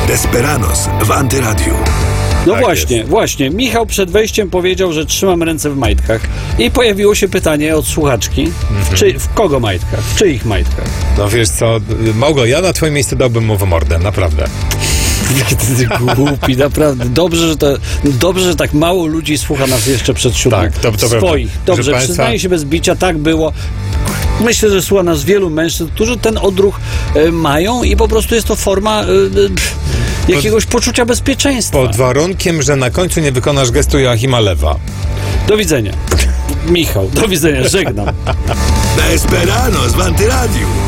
Desperados w Antyradiu. No Tak właśnie. Michał przed wejściem powiedział, że trzymam ręce w majtkach i pojawiło się pytanie od słuchaczki, w kogo majtkach? W czyich majtkach? No wiesz co, Małgo, ja na twoim miejscu dałbym mu w mordę, naprawdę. Jaki ty głupi, naprawdę. Dobrze, że tak mało ludzi słucha nas jeszcze przed siódmą. Tak, to prawda. Swoich. Dobrze, Proszę państwa, przyznaję się bez bicia, tak było. Myślę, że słucha nas wielu mężczyzn, którzy ten odruch mają i po prostu jest to forma jakiegoś poczucia bezpieczeństwa. pod warunkiem, że na końcu nie wykonasz gestu Joachima Lewa. Do widzenia. Michał, do widzenia, żegnam. Desperados w Antyradiu.